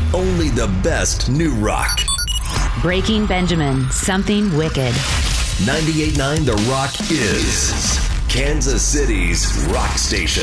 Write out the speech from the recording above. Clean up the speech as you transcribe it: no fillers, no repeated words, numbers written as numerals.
only the best new rock. Breaking Benjamin, something wicked. 98.9 The Rock is Kansas City's rock station.